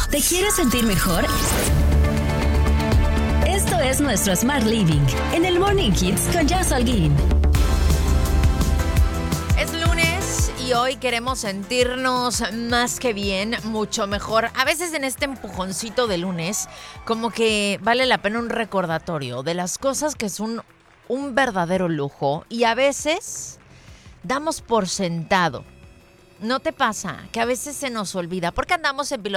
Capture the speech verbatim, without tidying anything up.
¿Te quieres sentir mejor? Esto es nuestro Smart Living en el Morning Kids con Jazz Holguín. Es lunes y hoy queremos sentirnos más que bien, mucho mejor. A veces en este empujoncito de lunes, como que vale la pena un recordatorio de las cosas que son un verdadero lujo y a veces damos por sentado. ¿No te pasa que a veces se nos olvida? Porque andamos en piloto